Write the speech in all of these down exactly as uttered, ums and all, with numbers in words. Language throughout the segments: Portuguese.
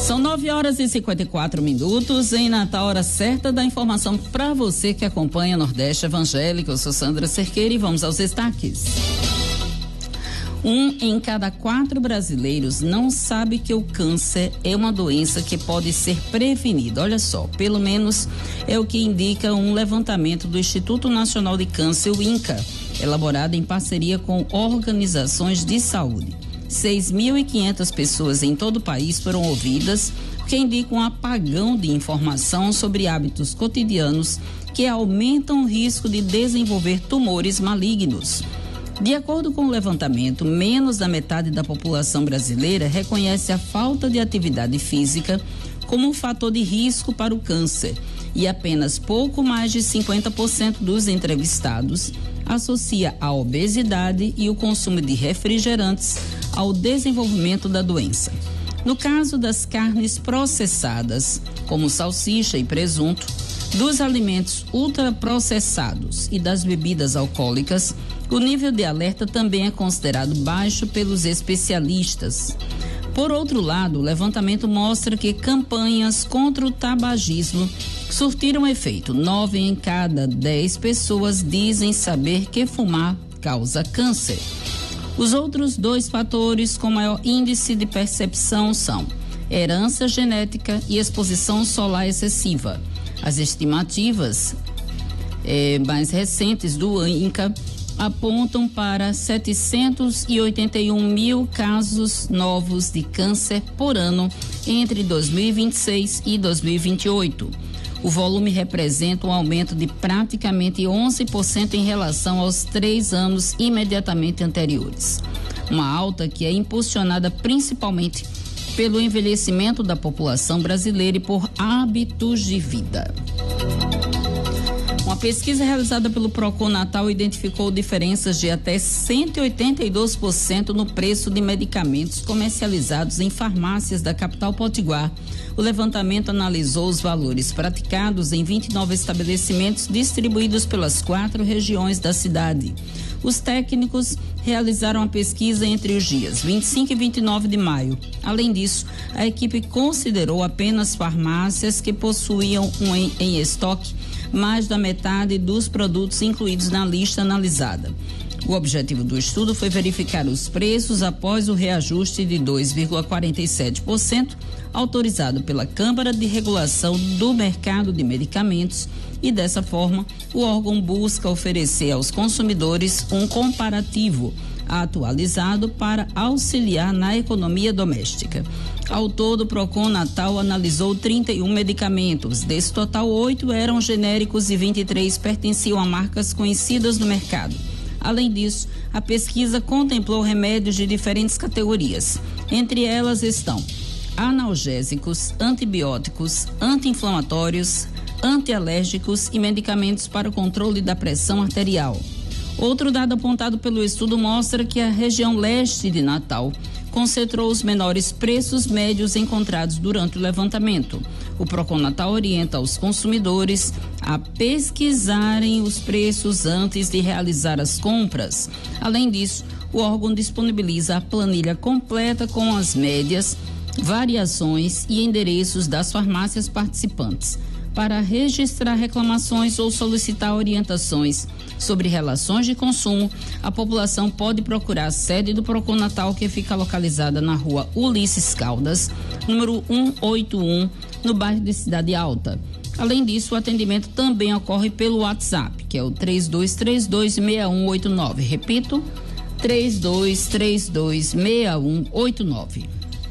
São nove horas e cinquenta e quatro minutos em Natal, hora certa da informação para você que acompanha Nordeste Evangélico. Eu sou Sandra Cerqueira e vamos aos destaques. Um em cada quatro brasileiros não sabe que o câncer é uma doença que pode ser prevenida. Olha só, pelo menos é o que indica um levantamento do Instituto Nacional de Câncer, o INCA, elaborado em parceria com organizações de saúde. seis mil e quinhentas pessoas em todo o país foram ouvidas, o que indica um apagão de informação sobre hábitos cotidianos que aumentam o risco de desenvolver tumores malignos. De acordo com o levantamento, menos da metade da população brasileira reconhece a falta de atividade física como um fator de risco para o câncer e apenas pouco mais de cinquenta por cento dos entrevistados associa a obesidade e o consumo de refrigerantes ao desenvolvimento da doença. No caso das carnes processadas, como salsicha e presunto, dos alimentos ultraprocessados e das bebidas alcoólicas, o nível de alerta também é considerado baixo pelos especialistas. Por outro lado, o levantamento mostra que campanhas contra o tabagismo surtiram efeito. Nove em cada dez pessoas dizem saber que fumar causa câncer. Os outros dois fatores com maior índice de percepção são herança genética e exposição solar excessiva. As estimativas eh, mais recentes do INCA apontam para setecentos e oitenta e um mil casos novos de câncer por ano entre dois mil e vinte e seis e dois mil e vinte e oito. O volume representa um aumento de praticamente onze por cento em relação aos três anos imediatamente anteriores. Uma alta que é impulsionada principalmente pelo envelhecimento da população brasileira e por hábitos de vida. Uma pesquisa realizada pelo Procon Natal identificou diferenças de até cento e oitenta e dois por cento no preço de medicamentos comercializados em farmácias da capital potiguar. O levantamento analisou os valores praticados em vinte e nove estabelecimentos distribuídos pelas quatro regiões da cidade. Os técnicos realizaram a pesquisa entre os dias vinte e cinco e vinte e nove de maio. Além disso, a equipe considerou apenas farmácias que possuíam um em, em estoque mais da metade dos produtos incluídos na lista analisada. O objetivo do estudo foi verificar os preços após o reajuste de dois vírgula quarenta e sete por cento autorizado pela Câmara de Regulação do Mercado de Medicamentos e, dessa forma, o órgão busca oferecer aos consumidores um comparativo atualizado para auxiliar na economia doméstica. Ao todo, o Procon Natal analisou trinta e um medicamentos. Desse total, oito eram genéricos e vinte e três pertenciam a marcas conhecidas no mercado. Além disso, a pesquisa contemplou remédios de diferentes categorias. Entre elas estão analgésicos, antibióticos, anti-inflamatórios, antialérgicos e medicamentos para o controle da pressão arterial. Outro dado apontado pelo estudo mostra que a região leste de Natal concentrou os menores preços médios encontrados durante o levantamento. O Procon Natal orienta os consumidores a pesquisarem os preços antes de realizar as compras. Além disso, o órgão disponibiliza a planilha completa com as médias, variações e endereços das farmácias participantes. Para registrar reclamações ou solicitar orientações sobre relações de consumo, a população pode procurar a sede do Procon Natal, que fica localizada na rua Ulisses Caldas, número cento e oitenta e um, no bairro de Cidade Alta. Além disso, o atendimento também ocorre pelo WhatsApp, que é o três dois três dois, seis um oito nove. Repito, três dois três dois, seis um oito nove.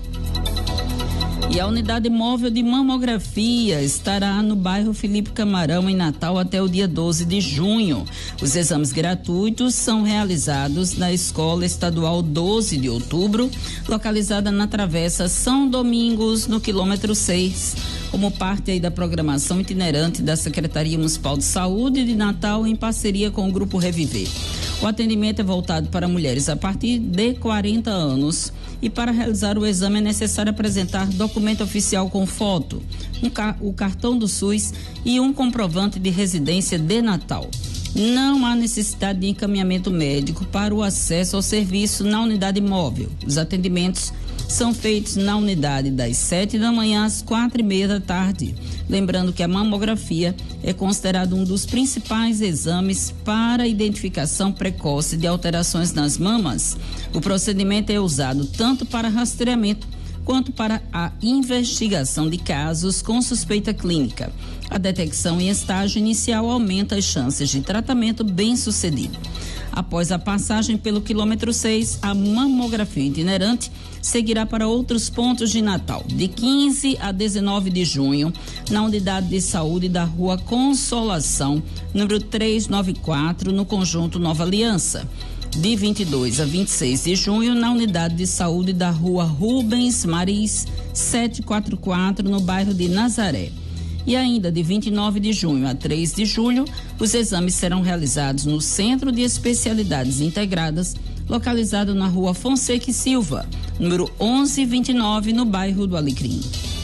E a unidade móvel de mamografia estará no bairro Felipe Camarão, em Natal, até o dia doze de junho. Os exames gratuitos são realizados na Escola Estadual doze de Outubro, localizada na Travessa São Domingos, no quilômetro seis, como parte aí da programação itinerante da Secretaria Municipal de Saúde de Natal, em parceria com o Grupo Reviver. O atendimento é voltado para mulheres a partir de quarenta anos. E para realizar o exame é necessário apresentar documento oficial com foto, um ca- o cartão do SUS e um comprovante de residência de Natal. Não há necessidade de encaminhamento médico para o acesso ao serviço na unidade móvel. Os atendimentos são feitos na unidade das sete da manhã às quatro e meia da tarde. Lembrando que a mamografia é considerado um dos principais exames para a identificação precoce de alterações nas mamas. O procedimento é usado tanto para rastreamento quanto para a investigação de casos com suspeita clínica. A detecção em estágio inicial aumenta as chances de tratamento bem-sucedido. Após a passagem pelo quilômetro seis, a mamografia itinerante seguirá para outros pontos de Natal, de quinze a dezenove de junho, na unidade de saúde da Rua Consolação, número trezentos e noventa e quatro, no Conjunto Nova Aliança. De vinte e dois a vinte e seis de junho, na unidade de saúde da Rua Rubens Maris, setecentos e quarenta e quatro, no bairro de Nazaré. E ainda de vinte e nove de junho a três de julho, os exames serão realizados no Centro de Especialidades Integradas, localizado na Rua Fonseca e Silva, número onze e vinte e nove, no bairro do Alecrim.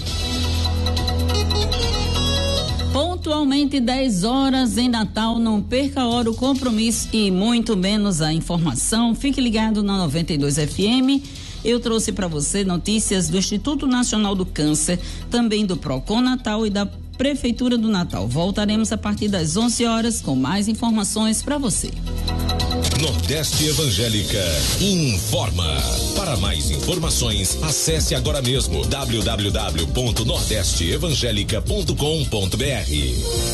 Pontualmente dez horas em Natal, não perca a hora, o compromisso e muito menos a informação. Fique ligado na noventa e dois F M. Eu trouxe para você notícias do Instituto Nacional do Câncer, também do Procon Natal e da Prefeitura do Natal. Voltaremos a partir das onze horas com mais informações para você. Nordeste Evangélica informa. Para mais informações, acesse agora mesmo w w w ponto nordeste evangélica ponto com ponto b r.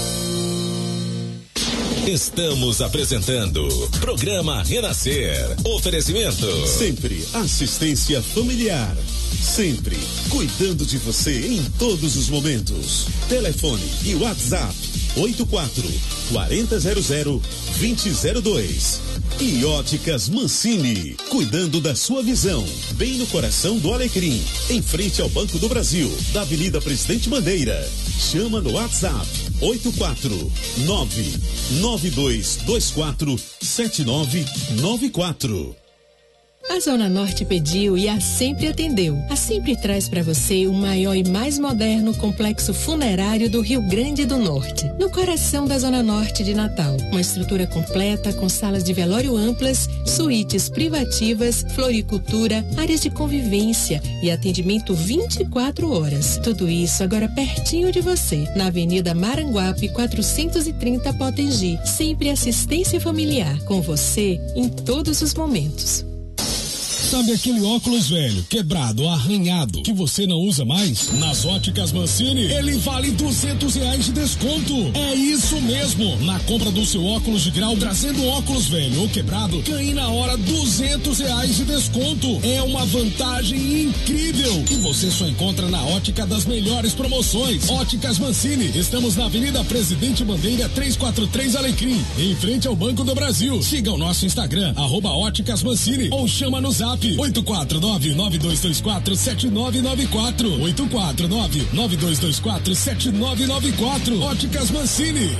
Estamos apresentando Programa Renascer. Oferecimento. Sempre assistência familiar. Sempre cuidando de você em todos os momentos. Telefone e WhatsApp oito quatro quatro zero zero dois zero zero dois. E Óticas Mancini, cuidando da sua visão, bem no coração do Alecrim, em frente ao Banco do Brasil, da Avenida Presidente Bandeira. Chama no WhatsApp oito quatro nove nove dois dois quatro sete nove nove quatro. A Zona Norte pediu e a Sempre atendeu. A Sempre traz para você o maior e mais moderno complexo funerário do Rio Grande do Norte, no coração da Zona Norte de Natal. Uma estrutura completa com salas de velório amplas, suítes privativas, floricultura, áreas de convivência e atendimento vinte e quatro horas. Tudo isso agora pertinho de você, na Avenida Maranguape quatrocentos e trinta, Potengi. Sempre assistência familiar, com você em todos os momentos. Sabe aquele óculos velho, quebrado, arranhado, que você não usa mais? Nas Óticas Mancini, ele vale duzentos reais de desconto. É isso mesmo. Na compra do seu óculos de grau, trazendo óculos velho ou quebrado, ganhe na hora duzentos reais de desconto. É uma vantagem incrível. E você só encontra na Ótica das melhores promoções. Óticas Mancini. Estamos na Avenida Presidente Bandeira trezentos e quarenta e três Alecrim, em frente ao Banco do Brasil. Siga o nosso Instagram, arroba Óticas Mancini, ou chama no Zap oito quatro nove nove dois dois quatro sete nove nove quatro. oito quatro nove nove dois dois quatro sete nove nove quatro. Óticas Mancini.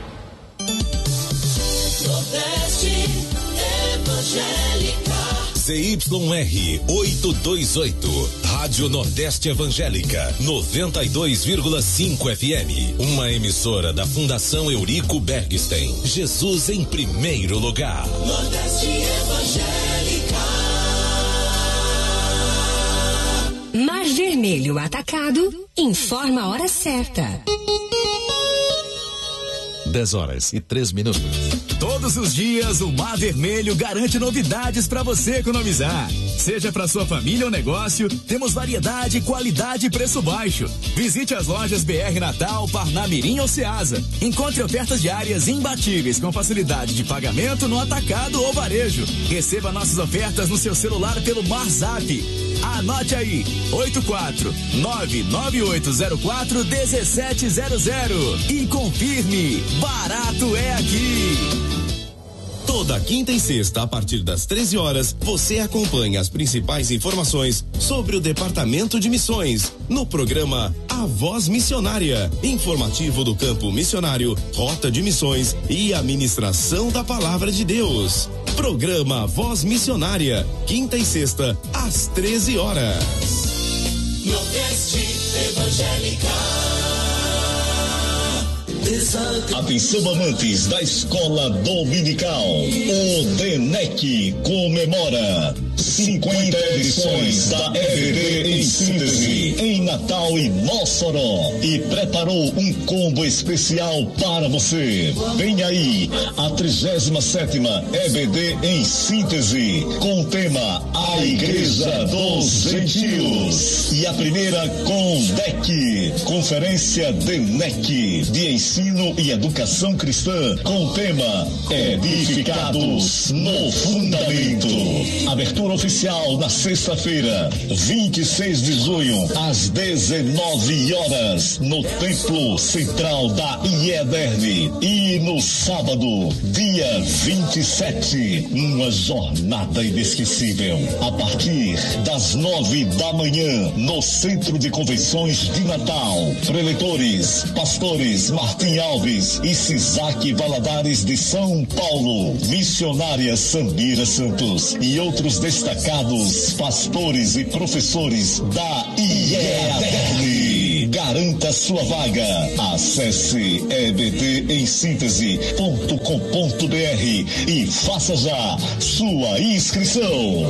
Nordeste Evangélica. Z Y R oitocentos e vinte e oito, Rádio Nordeste Evangélica, noventa e dois vírgula cinco F M. Uma emissora da Fundação Eurico Bergstein. Jesus em primeiro lugar. Nordeste Evangélica. Mar Vermelho Atacado informa a hora certa. dez horas e três minutos. Todos os dias o Mar Vermelho garante novidades para você economizar. Seja para sua família ou negócio, temos variedade, qualidade e preço baixo. Visite as lojas B R Natal, Parnamirim ou Ceasa. Encontre ofertas diárias imbatíveis com facilidade de pagamento no atacado ou varejo. Receba nossas ofertas no seu celular pelo MarZap. Anote aí, oito quatro nove nove oito zero quatro um sete zero zero e confirme, barato é aqui. Toda quinta e sexta, a partir das treze horas, você acompanha as principais informações sobre o Departamento de Missões, no programa A Voz Missionária, informativo do campo missionário, rota de missões e administração da Palavra de Deus. Programa Voz Missionária, quinta e sexta, às treze horas. Nordeste Evangélica. Atenção, amantes da escola dominical. O D N E C comemora cinquenta edições da E B D em síntese em Natal e Mossoró e preparou um combo especial para você. Vem aí a trigésima sétima E B D em síntese com o tema A Igreja dos Gentios e a primeira com D E C, Conferência D N E C de Ensino e Educação Cristã com o tema Edificados no Fundamento. Abertura oficial na sexta-feira, vinte e seis de junho, às dezenove horas, no Templo Central da I E D E R N. E no sábado, dia vinte e sete, uma jornada inesquecível. A partir das nove da manhã, no Centro de Convenções de Natal. Preletores, pastores Martim Alves e Sisaque Valadares de São Paulo. Missionária Sambira Santos e outros destacados pastores e professores da I E D E R N. Garanta sua vaga. Acesse e b d em síntese ponto com ponto b r e faça já sua inscrição.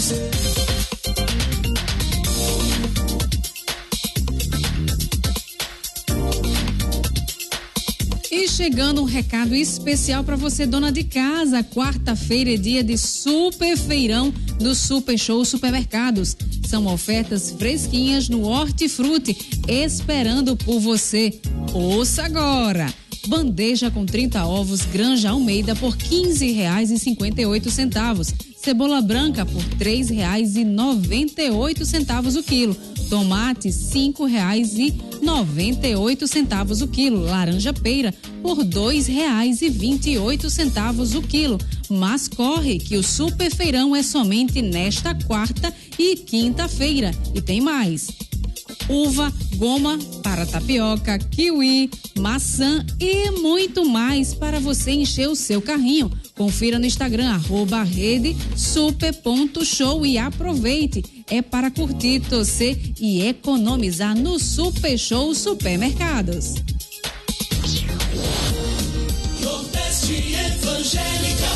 E chegando um recado especial para você, dona de casa. Quarta-feira é dia de super feirão do Super Show Supermercados. São ofertas fresquinhas no Hortifruti, esperando por você. Ouça agora! Bandeja com trinta ovos Granja Almeida por quinze reais e cinquenta e oito centavos. Cebola branca por três reais e noventa e oito centavos o quilo. Tomate cinco reais e noventa e oito centavos o quilo. Laranja peira por dois reais e vinte e oito centavos o quilo. Mas corre que o super feirão é somente nesta quarta e quinta-feira. E tem mais. Uva, goma para tapioca, kiwi, maçã e muito mais para você encher o seu carrinho. Confira no Instagram, arroba rede super ponto show e aproveite. É para curtir, torcer e economizar no Super Show Supermercados. Nordeste Evangélica.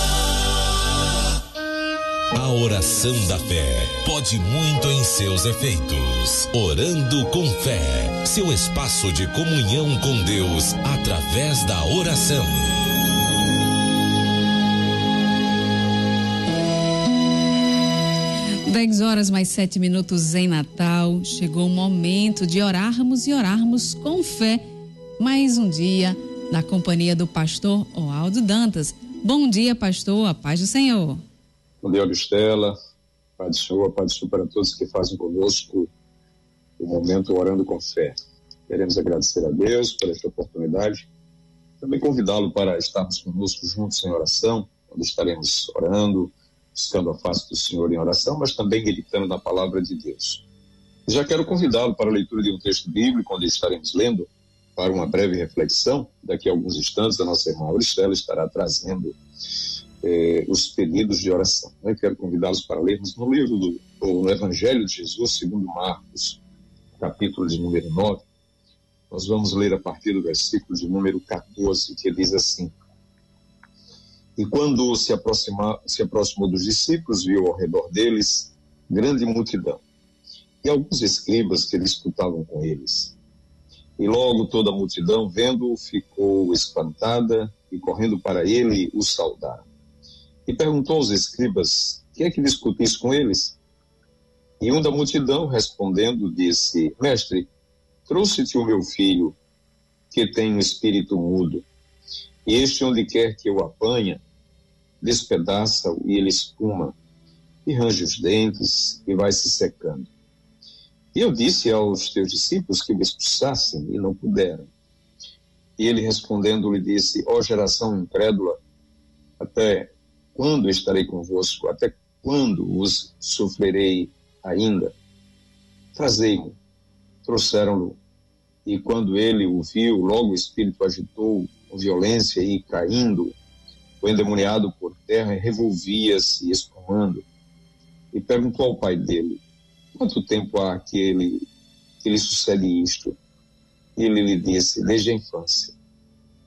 A oração da fé pode muito em seus efeitos. Orando com fé, seu espaço de comunhão com Deus através da oração. dez horas mais sete minutos em Natal. Chegou o momento de orarmos e orarmos com fé. Mais um dia na companhia do pastor Oaldo Dantas. Bom dia, pastor. A paz do Senhor. Bom dia, Auristela. Pai do Senhor, Pai do Senhor para todos que fazem conosco o momento orando com fé. Queremos agradecer a Deus por esta oportunidade. Também convidá-lo para estarmos conosco juntos em oração, onde estaremos orando, buscando a face do Senhor em oração, mas também meditando na palavra de Deus. Já quero convidá-lo para a leitura de um texto bíblico, onde estaremos lendo para uma breve reflexão. Daqui a alguns instantes, a nossa irmã Auristela estará trazendo eh, os pedidos de oração. Eu quero convidá-los para lermos no livro do no Evangelho de Jesus, segundo Marcos, capítulo de número nove. Nós vamos ler a partir do versículo de número quatorze, que diz assim: E quando se, aproxima, se aproximou dos discípulos, viu ao redor deles grande multidão, e alguns escribas que disputavam com eles. E logo toda a multidão, vendo-o, ficou espantada, e correndo para ele, o saudaram. E perguntou aos escribas: que é que discutis com eles? E um da multidão, respondendo, disse: Mestre, trouxe-te o meu filho, que tem um espírito mudo. E este, onde quer que eu apanha, despedaça-o e ele espuma, e range os dentes e vai se secando. E eu disse aos teus discípulos que o expulsassem, e não puderam. E ele respondendo lhe disse: ó geração incrédula, até quando estarei convosco? Até quando os sofrerei ainda? Trazei-mo. Trouxeram-no. E quando ele o viu, logo o espírito agitou com violência e, caindo, o endemoniado por terra, revolvia-se, espumando. E perguntou ao pai dele: quanto tempo há que ele, que lhe sucede isto? E ele lhe disse: desde a infância.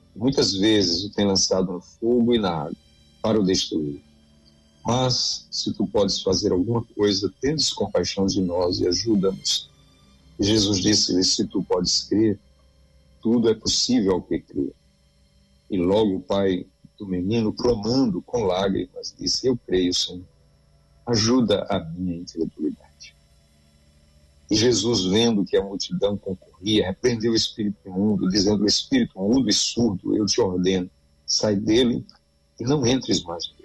Muitas vezes o tem lançado no fogo e na água para o destruir. Mas, se tu podes fazer alguma coisa, tendes compaixão de nós e ajuda-nos. Jesus disse-lhe, se tu podes crer, tudo é possível ao que crê. E logo o pai do menino, clamando com lágrimas, disse, eu creio, Senhor, ajuda a minha incredulidade. E Jesus, vendo que a multidão concorria, repreendeu o espírito imundo, dizendo, o espírito mudo e surdo, eu te ordeno, sai dele e não entres mais nele.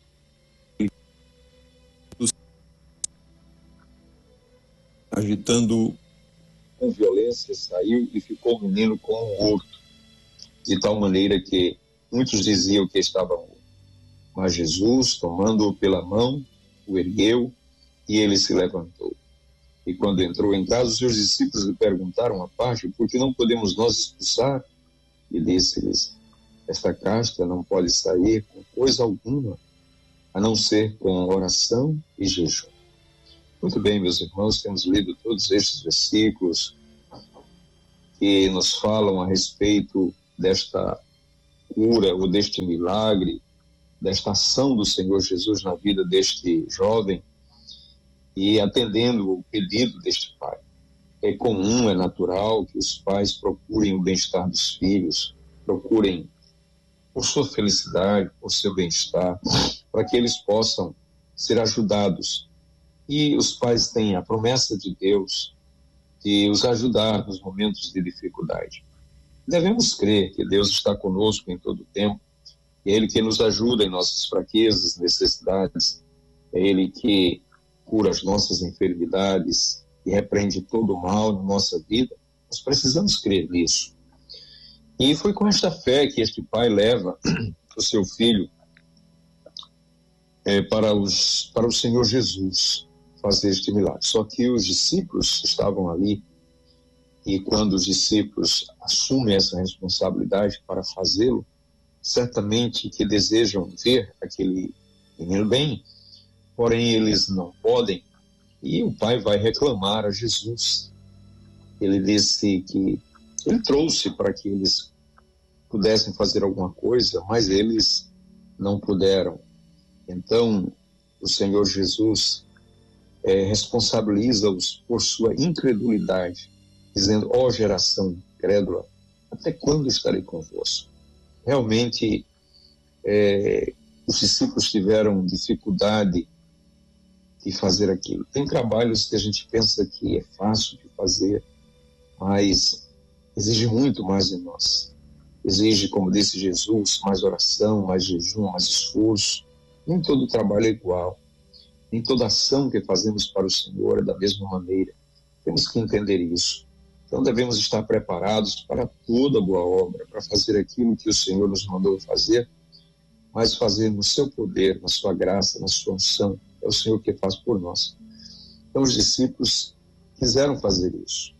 Agitando com violência, saiu e ficou o menino como morto, de tal maneira que muitos diziam que estava morto. Mas Jesus, tomando-o pela mão, o ergueu e ele se levantou. E quando entrou em casa, os seus discípulos lhe perguntaram à parte, por que não podemos nós expulsar? E disse-lhes, esta casta não pode sair com coisa alguma, a não ser com oração e jejum. Muito bem, meus irmãos, temos lido todos estes versículos que nos falam a respeito desta cura ou deste milagre, desta ação do Senhor Jesus na vida deste jovem e atendendo o pedido deste pai. É comum, é natural que os pais procurem o bem-estar dos filhos, procurem por sua felicidade, por seu bem-estar, para que eles possam ser ajudados. E os pais têm a promessa de Deus de os ajudar nos momentos de dificuldade. Devemos crer que Deus está conosco em todo o tempo, é Ele que nos ajuda em nossas fraquezas, necessidades, é Ele que cura as nossas enfermidades e repreende todo o mal na nossa vida. Nós precisamos crer nisso. E foi com esta fé que este pai leva o seu filho é, para, os, para o Senhor Jesus fazer este milagre. Só que os discípulos estavam ali e quando os discípulos assumem essa responsabilidade para fazê-lo, certamente que desejam ver aquele menino bem, porém eles não podem, e o pai vai reclamar a Jesus. Ele disse que ele trouxe para que eles pudessem fazer alguma coisa, mas eles não puderam. Então, o Senhor Jesus é, responsabiliza-os por sua incredulidade, dizendo, ó geração incrédula, até quando estarei convosco? Realmente, é, os discípulos tiveram dificuldade de fazer aquilo. Tem trabalhos que a gente pensa que é fácil de fazer, mas exige muito mais de nós. Exige, como disse Jesus, mais oração, mais jejum, mais esforço. Nem todo trabalho é igual. Nem toda ação que fazemos para o Senhor é da mesma maneira. Temos que entender isso. Então devemos estar preparados para toda boa obra, para fazer aquilo que o Senhor nos mandou fazer, mas fazer no seu poder, na sua graça, na sua unção. É o Senhor que faz por nós. Então os discípulos quiseram fazer isso,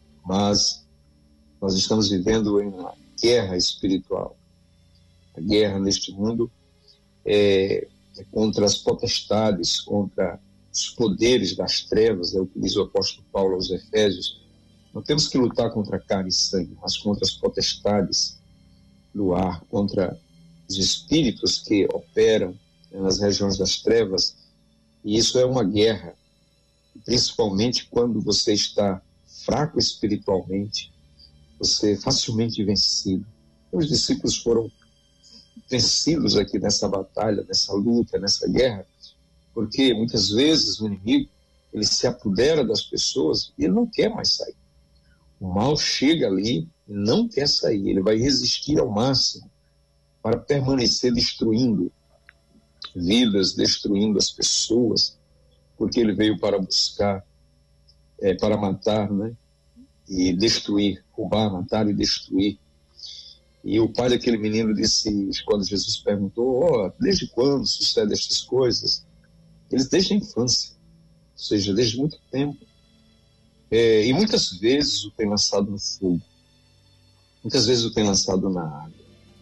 mas nós estamos vivendo em uma guerra espiritual. A guerra neste mundo é, é contra as potestades, contra os poderes das trevas, é o que diz o apóstolo Paulo aos Efésios. Não temos que lutar contra carne e sangue, mas contra as potestades do ar, contra os espíritos que operam nas regiões das trevas. E isso é uma guerra, principalmente quando você está fraco espiritualmente, você é facilmente vencido. Os discípulos foram vencidos aqui nessa batalha, nessa luta, nessa guerra, porque muitas vezes o inimigo ele se apodera das pessoas e ele não quer mais sair. O mal chega ali e não quer sair, ele vai resistir ao máximo para permanecer destruindo vidas, destruindo as pessoas, porque ele veio para buscar, é, para matar, né? E destruir, roubar, matar e destruir. E o pai daquele menino disse, quando Jesus perguntou, oh, desde quando sucedem estas coisas? Eles desde a infância, ou seja, desde muito tempo. É, e muitas vezes o tem lançado no fogo, muitas vezes o tem lançado na água,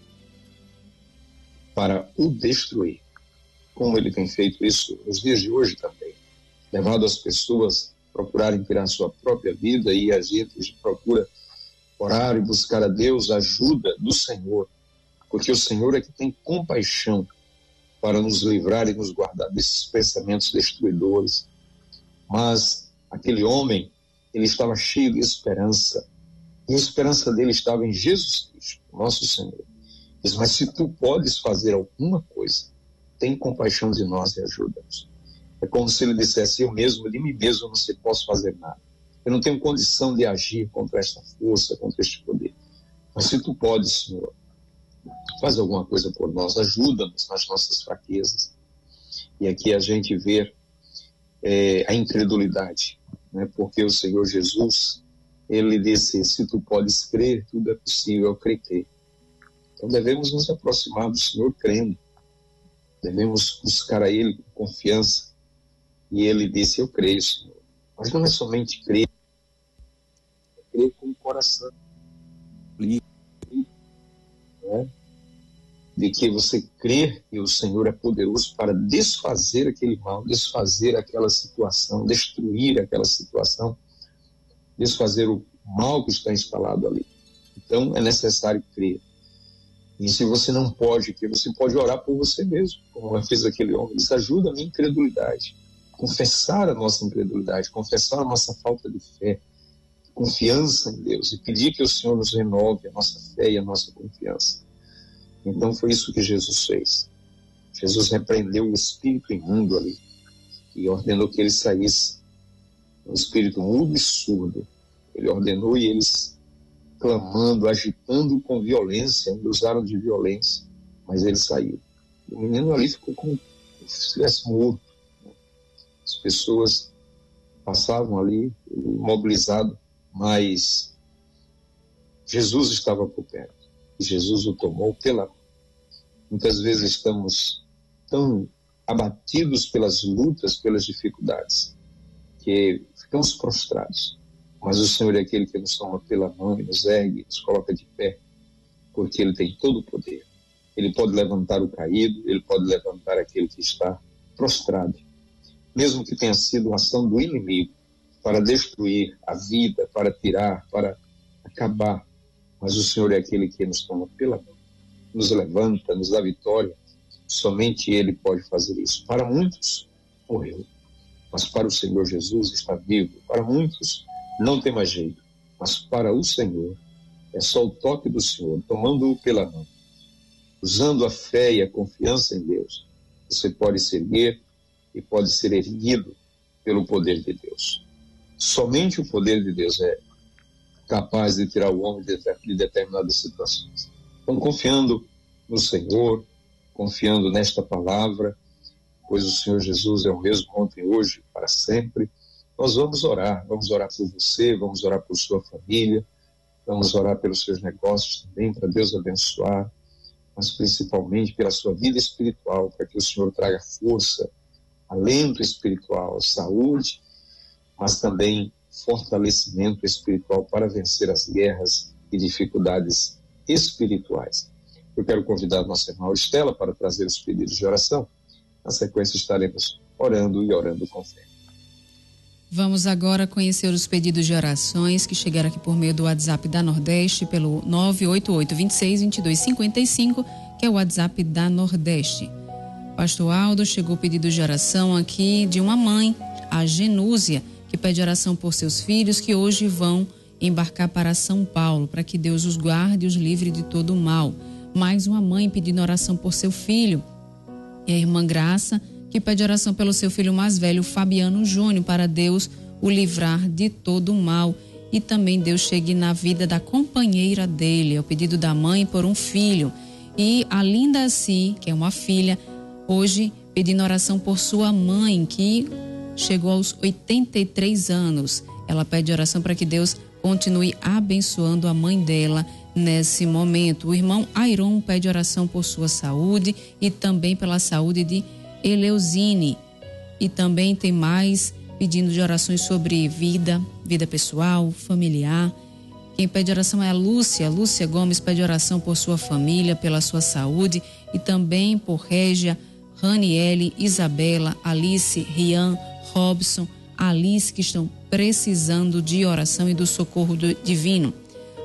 para o destruir, como ele tem feito isso nos dias de hoje também, levado as pessoas a procurarem criar sua própria vida, e a gente procura orar e buscar a Deus a ajuda do Senhor, porque o Senhor é que tem compaixão para nos livrar e nos guardar desses pensamentos destruidores. Mas aquele homem, ele estava cheio de esperança, e a esperança dele estava em Jesus Cristo, nosso Senhor. Diz, mas se tu podes fazer alguma coisa, tem compaixão de nós e ajuda-nos. É como se ele dissesse, eu mesmo, de mim mesmo, não sei, posso fazer nada. Eu não tenho condição de agir contra esta força, contra este poder. Mas se tu podes, Senhor, faz alguma coisa por nós, ajuda-nos nas nossas fraquezas. E aqui a gente vê é, a incredulidade, né? Porque o Senhor Jesus, ele disse, se tu podes crer, tudo é possível, eu creio. Então devemos nos aproximar do Senhor crendo, devemos buscar a Ele com confiança. E ele disse, eu creio, Senhor. Mas não é somente crer, é crer com o coração. Né? De que você crê que o Senhor é poderoso para desfazer aquele mal, desfazer aquela situação, destruir aquela situação, desfazer o mal que está instalado ali. Então é necessário crer. E se você não pode crer, você pode orar por você mesmo, como fez aquele homem. Diz, ajuda a minha incredulidade. Confessar a nossa incredulidade, confessar a nossa falta de fé, confiança em Deus, e pedir que o Senhor nos renove a nossa fé e a nossa confiança. Então foi isso que Jesus fez. Jesus repreendeu o espírito imundo ali e ordenou que ele saísse. Um espírito mudo e surdo. Ele ordenou e eles clamando, agitando com violência, ainda usaram de violência, mas ele saiu. O menino ali ficou como se estivesse morto. As pessoas passavam ali, imobilizado, mas Jesus estava por perto. E Jesus o tomou pela mão. Muitas vezes estamos tão abatidos pelas lutas, pelas dificuldades, que ficamos prostrados. Mas o Senhor é aquele que nos toma pela mão e nos ergue, nos coloca de pé, porque Ele tem todo o poder. Ele pode levantar o caído, Ele pode levantar aquele que está prostrado. Mesmo que tenha sido uma ação do inimigo para destruir a vida, para tirar, para acabar. Mas o Senhor é aquele que nos toma pela mão, nos levanta, nos dá vitória. Somente Ele pode fazer isso. Para muitos, morreu. Mas para o Senhor Jesus está vivo. Para muitos, não tem mais jeito. Mas para o Senhor, é só o toque do Senhor, tomando-o pela mão. Usando a fé e a confiança em Deus, você pode se erguer e pode ser erguido pelo poder de Deus. Somente o poder de Deus é capaz de tirar o homem de, de determinadas situações. Então, confiando no Senhor, confiando nesta palavra, pois o Senhor Jesus é o mesmo ontem, hoje, para sempre, nós vamos orar. Vamos orar por você, vamos orar por sua família, vamos orar pelos seus negócios também, para Deus abençoar, mas principalmente pela sua vida espiritual, para que o Senhor traga força, alento espiritual, saúde, mas também fortalecimento espiritual para vencer as guerras e dificuldades espirituais. Eu quero convidar a nossa irmã Estela para trazer os pedidos de oração. Na sequência estaremos orando e orando com fé. Vamos agora conhecer os pedidos de orações que chegaram aqui por meio do WhatsApp da Nordeste, pelo nove oito oito, dois seis, dois dois cinco cinco, que é o WhatsApp da Nordeste. Pastor Aldo, chegou o pedido de oração aqui de uma mãe, a Genúzia, que pede oração por seus filhos que hoje vão embarcar para São Paulo, para que Deus os guarde e os livre de todo o mal. Mais uma mãe pedindo oração por seu filho. E a irmã Graça, que pede oração pelo seu filho mais velho, Fabiano Júnior, para Deus o livrar de todo o mal. E também Deus chegue na vida da companheira dele. É o pedido da mãe por um filho. E a Linda Si, que é uma filha, hoje pedindo oração por sua mãe, que chegou aos oitenta e três anos. Ela pede oração para que Deus continue abençoando a mãe dela nesse momento. O irmão Airon pede oração por sua saúde e também pela saúde de Eleusine. E também tem mais pedindo de orações sobre vida, vida pessoal, familiar. Quem pede oração é a Lúcia. Lúcia Gomes pede oração por sua família, pela sua saúde e também por Régia, Raniele, Isabela, Alice, Rian, Robson, Alice, que estão precisando de oração e do socorro do divino.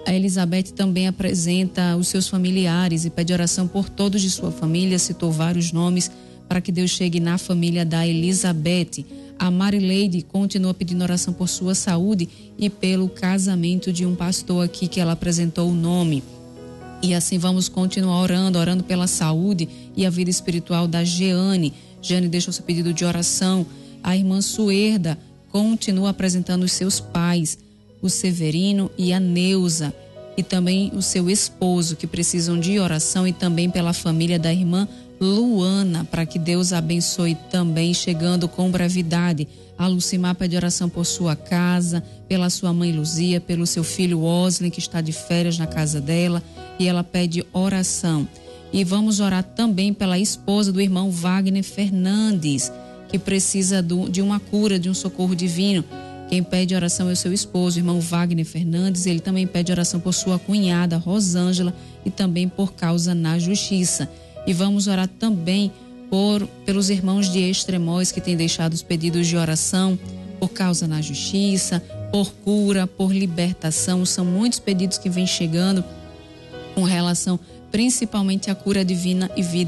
A Elizabeth também apresenta os seus familiares e pede oração por todos de sua família, citou vários nomes para que Deus chegue na família da Elizabeth. A Marileide continua pedindo oração por sua saúde e pelo casamento de um pastor aqui que ela apresentou o nome. E assim vamos continuar orando, orando pela saúde e a vida espiritual da Jeane. Jeane deixou seu pedido de oração. A irmã Suerda continua apresentando os seus pais, o Severino e a Neuza, e também o seu esposo, que precisam de oração, e também pela família da irmã Luana, para que Deus abençoe também, chegando com brevidade. A Lucimar pede oração por sua casa, pela sua mãe Luzia, pelo seu filho Osley, que está de férias na casa dela, e ela pede oração. E vamos orar também pela esposa do irmão Wagner Fernandes, que precisa do, de uma cura, de um socorro divino. Quem pede oração é o seu esposo, o irmão Wagner Fernandes. Ele também pede oração por sua cunhada, Rosângela, e também por causa na justiça. E vamos orar também por, pelos irmãos de Extremóis que têm deixado os pedidos de oração por causa na justiça, por cura, por libertação. São muitos pedidos que vêm chegando com relação principalmente à cura divina e vida